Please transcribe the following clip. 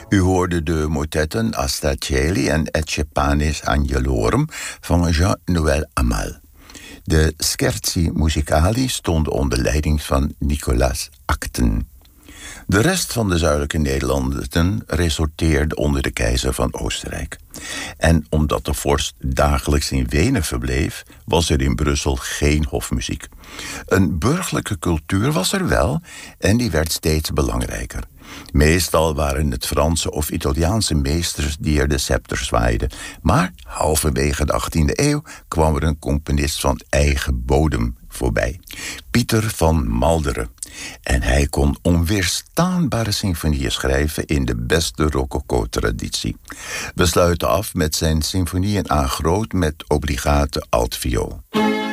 U hoorde de motetten Asta Coeli en Ecce Panis Angelorum van Jean-Noël Amal. De Scherzi Musicali stonden onder leiding van Nicolas Acten. De rest van de zuidelijke Nederlanden resorteerde onder de keizer van Oostenrijk. En omdat de vorst dagelijks in Wenen verbleef, was er in Brussel geen hofmuziek. Een burgerlijke cultuur was er wel en die werd steeds belangrijker. Meestal waren het Franse of Italiaanse meesters die er de scepter zwaaiden. Maar halverwege de 18e eeuw kwam er een componist van eigen bodem voorbij. Pieter van Malderen. En hij kon onweerstaanbare symfonieën schrijven in de beste rococo-traditie. We sluiten af met zijn symfonieën à groot met obligate altviool.